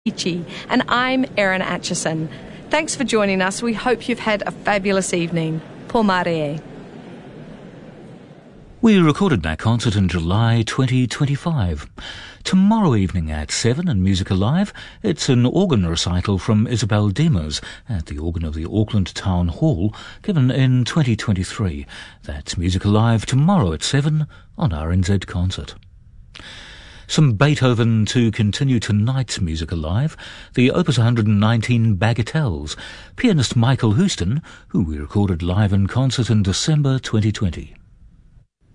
Ichi, and I'm Erin Atchison. Thanks for joining us. We hope you've had a fabulous evening. Por Marie. We recorded that concert in July 2025. Tomorrow evening at 7 in Music Alive, it's an organ recital from Isabel Demos at the organ of the Auckland Town Hall, given in 2023. That's Music Alive tomorrow at 7 on RNZ Concert. Some Beethoven to continue tonight's Music Alive, the Opus 119 Bagatelles, pianist Michael Houston, who we recorded live in concert in December 2020.